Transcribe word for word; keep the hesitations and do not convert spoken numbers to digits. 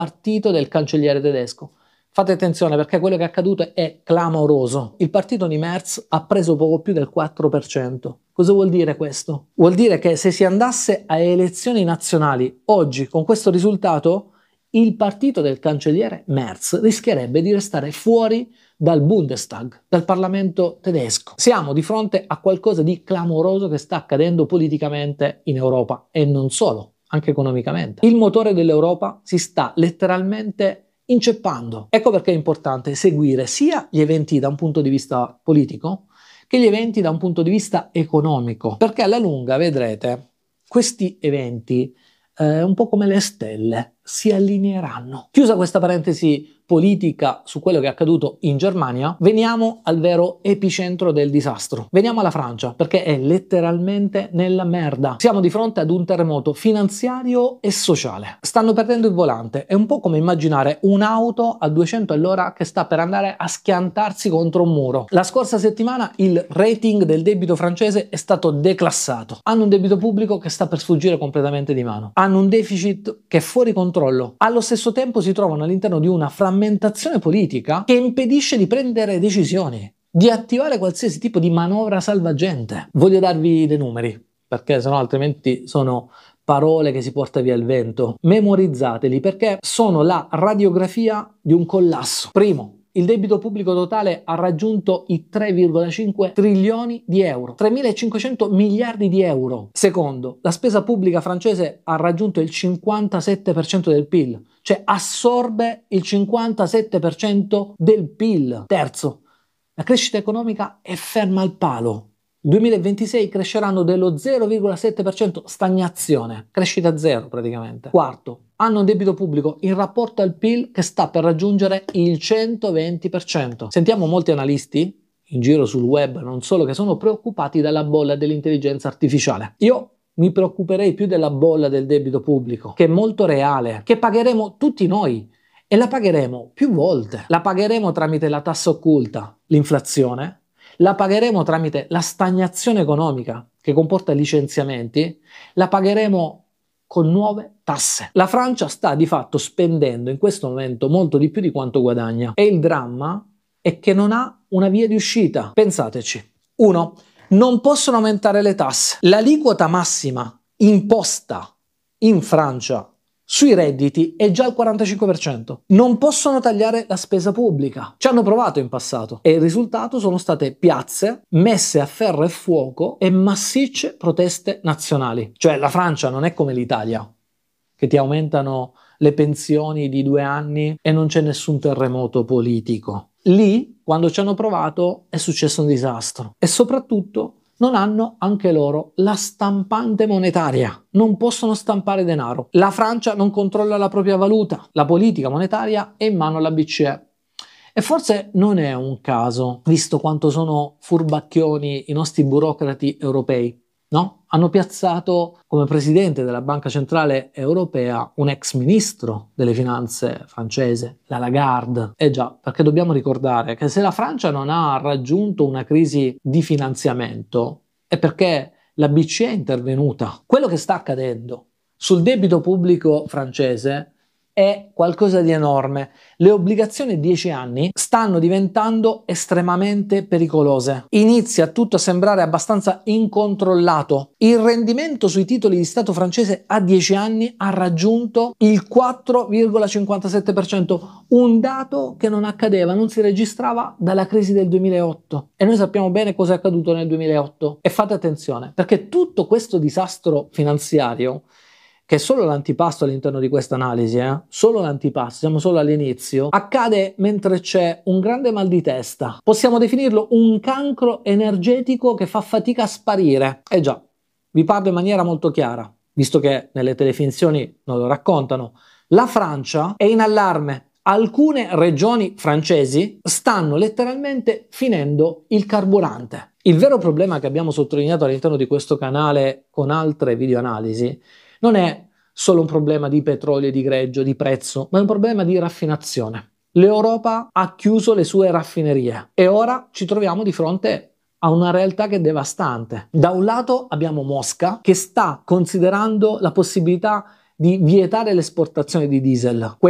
partito del cancelliere tedesco. Fate attenzione perché quello che è accaduto è clamoroso. Il partito di Merz ha preso poco più del quattro per cento. Cosa vuol dire questo? Vuol dire che se si andasse a elezioni nazionali oggi con questo risultato, il partito del cancelliere Merz rischierebbe di restare fuori dal Bundestag, dal Parlamento tedesco. Siamo di fronte a qualcosa di clamoroso che sta accadendo politicamente in Europa e non solo, anche economicamente. Il motore dell'Europa si sta letteralmente inceppando. Ecco perché è importante seguire sia gli eventi da un punto di vista politico che gli eventi da un punto di vista economico, perché alla lunga vedrete questi eventi eh, un po' come le stelle si allineeranno. Chiusa questa parentesi politica su quello che è accaduto in Germania, veniamo al vero epicentro del disastro. Veniamo alla Francia, perché è letteralmente nella merda. Siamo di fronte ad un terremoto finanziario e sociale. Stanno perdendo il volante. È un po' come immaginare un'auto a duecento all'ora che sta per andare a schiantarsi contro un muro. La scorsa settimana il rating del debito francese è stato declassato. Hanno un debito pubblico che sta per sfuggire completamente di mano. Hanno un deficit che è fuori controllo. Allo stesso tempo si trovano all'interno di una frammentazione politica che impedisce di prendere decisioni, di attivare qualsiasi tipo di manovra salvagente. Voglio darvi dei numeri, perché sennò altrimenti sono parole che si porta via il vento. Memorizzateli perché sono la radiografia di un collasso. Primo, il debito pubblico totale ha raggiunto i tre virgola cinque trilioni di euro, tremilacinquecento miliardi di euro. Secondo, la spesa pubblica francese ha raggiunto il cinquantasette per cento del P I L, cioè assorbe il cinquantasette per cento del P I L. Terzo, la crescita economica è ferma al palo. duemilaventisei cresceranno dello zero virgola sette per cento, stagnazione, crescita zero praticamente. Quarto, hanno un debito pubblico in rapporto al P I L che sta per raggiungere il centoventi per cento. Sentiamo molti analisti in giro sul web, non solo, che sono preoccupati dalla bolla dell'intelligenza artificiale. Io mi preoccuperei più della bolla del debito pubblico, che è molto reale, che pagheremo tutti noi e la pagheremo più volte. La pagheremo tramite la tassa occulta, l'inflazione, la pagheremo tramite la stagnazione economica che comporta licenziamenti, la pagheremo con nuove tasse. La Francia sta di fatto spendendo in questo momento molto di più di quanto guadagna e il dramma è che non ha una via di uscita. Pensateci. Uno, non possono aumentare le tasse. L'aliquota massima imposta in Francia sui redditi è già al quarantacinque per cento. Non possono tagliare la spesa pubblica. Ci hanno provato in passato e il risultato sono state piazze messe a ferro e fuoco e massicce proteste nazionali. Cioè la Francia non è come l'Italia, che ti aumentano le pensioni di due anni e non c'è nessun terremoto politico. Lì, quando ci hanno provato, è successo un disastro. E soprattutto non hanno anche loro la stampante monetaria, non possono stampare denaro. La Francia non controlla la propria valuta, la politica monetaria è in mano alla B C E. E forse non è un caso, visto quanto sono furbacchioni i nostri burocrati europei, no? Hanno piazzato come presidente della Banca Centrale Europea un ex ministro delle finanze francese, la Lagarde. Eh già, perché dobbiamo ricordare che se la Francia non ha raggiunto una crisi di finanziamento è perché la B C E è intervenuta. Quello che sta accadendo sul debito pubblico francese è qualcosa di enorme. Le obbligazioni a dieci anni stanno diventando estremamente pericolose. Inizia tutto a sembrare abbastanza incontrollato. Il rendimento sui titoli di Stato francese a dieci anni ha raggiunto il quattro virgola cinquantasette per cento, un dato che non accadeva, non si registrava dalla crisi del duemilaotto. E noi sappiamo bene cosa è accaduto nel duemilaotto. E fate attenzione, perché tutto questo disastro finanziario, che è solo l'antipasto all'interno di questa analisi, eh? solo l'antipasto, siamo solo all'inizio, accade mentre c'è un grande mal di testa. Possiamo definirlo un cancro energetico che fa fatica a sparire. Eh già, vi parlo in maniera molto chiara, visto che nelle telefinzioni non lo raccontano. La Francia è in allarme. Alcune regioni francesi stanno letteralmente finendo il carburante. Il vero problema che abbiamo sottolineato all'interno di questo canale con altre videoanalisi non è solo un problema di petrolio e di greggio, di prezzo, ma è un problema di raffinazione. L'Europa ha chiuso le sue raffinerie e ora ci troviamo di fronte a una realtà che è devastante. Da un lato abbiamo Mosca che sta considerando la possibilità di vietare l'esportazione di diesel.